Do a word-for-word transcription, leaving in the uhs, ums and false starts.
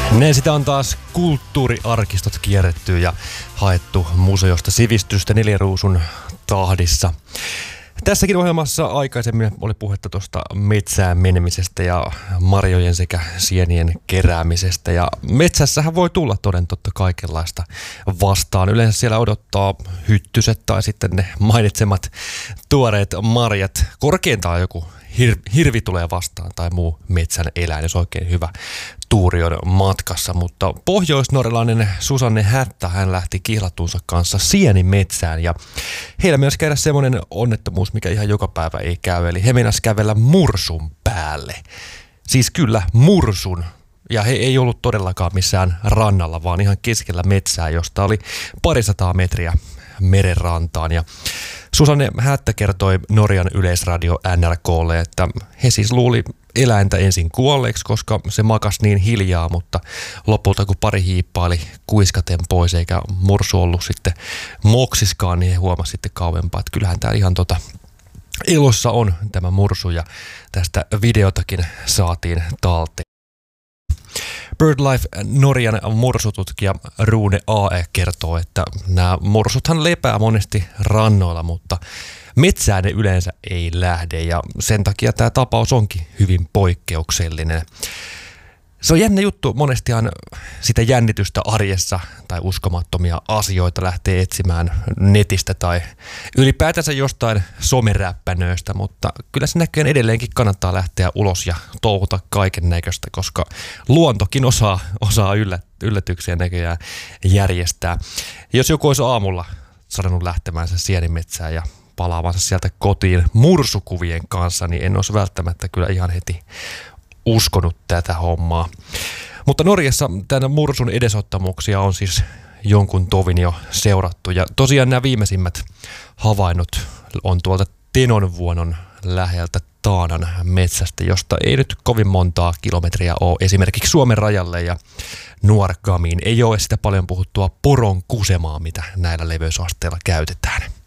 Näin sitä on taas kulttuuriarkistot kierretty ja haettu museosta sivistystä Neliruusun tahdissa. Tässäkin ohjelmassa aikaisemmin oli puhetta tuosta metsään menemisestä ja marjojen sekä sienien keräämisestä. Ja metsässähän voi tulla toden totta kaikenlaista vastaan. Yleensä siellä odottaa hyttyset tai sitten ne mainitsemat tuoreet marjat. Korkeintaan joku hir- hirvi tulee vastaan tai muu metsän eläin, jos oikein hyvä tuuri on matkassa. Mutta pohjoisnorjalainen Susanne Hättä, hän lähti kihlatunsa kanssa sienimetsään ja heillä myös käydä semmoinen onnettomuus, mikä ihan joka päivä ei käy. Eli he meinasi kävellä mursun päälle. Siis kyllä mursun. Ja he ei ollut todellakaan missään rannalla, vaan ihan keskellä metsää, josta oli parisataa metriä merenrantaan. Ja Susanne Hättä kertoi Norjan yleisradio N R K:lle, että he siis luuli eläintä ensin kuolleeksi, koska se makasi niin hiljaa, mutta lopulta kun pari hiippaili kuiskaten pois eikä mursu ollut sitten moksiskaan, niin he huomasi sitten kauempaa, että kyllähän tämä ihan tota elossa on tämä mursu ja tästä videotakin saatiin talteen. BirdLife Norjan mursututkija Rune Ae kertoo, että nämä mursuthan lepää monesti rannoilla, mutta metsään ne yleensä ei lähde ja sen takia tämä tapaus onkin hyvin poikkeuksellinen. Se on jännä juttu, monestihan sitä jännitystä arjessa tai uskomattomia asioita lähtee etsimään netistä tai ylipäätänsä jostain someräppänöistä, mutta kyllä se näköjään edelleenkin kannattaa lähteä ulos ja touhuta kaiken näköistä, koska luontokin osaa, osaa yllät, yllätyksiä näköjään järjestää. Jos joku olisi aamulla sanonut lähtemänsä sienimetsään ja palaavansa sieltä kotiin mursukuvien kanssa, niin en olisi välttämättä kyllä ihan heti uskonut tätä hommaa. Mutta Norjassa tämän mursun edesottamuksia on siis jonkun tovin jo seurattu. Ja tosiaan nämä viimeisimmät havainnot on tuolta Tenonvuonon läheltä Taanan metsästä, josta ei nyt kovin montaa kilometriä ole esimerkiksi Suomen rajalle ja Nuorgamiin. Ei ole sitä paljon puhuttua poron kusemaa, mitä näillä leveysasteilla käytetään.